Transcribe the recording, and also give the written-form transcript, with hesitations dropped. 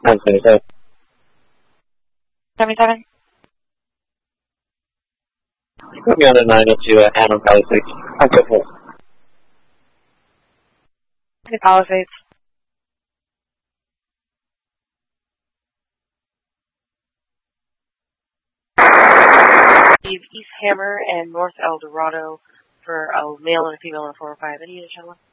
977. 77? Put me on a 902 at Adam Palisades. I'm good for The Palisades. East Hammer and North El Dorado for a male and a female on 405. Any unit, gentlemen?